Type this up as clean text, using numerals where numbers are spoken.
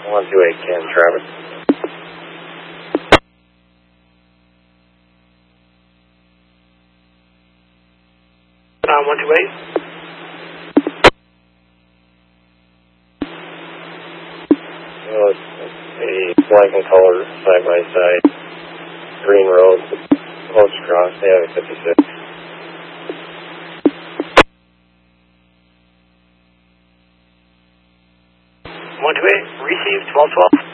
128 Cam Travis. 128. Well, it's a black and color side by side, green road, close across, yeah, 56. 128, received 1212.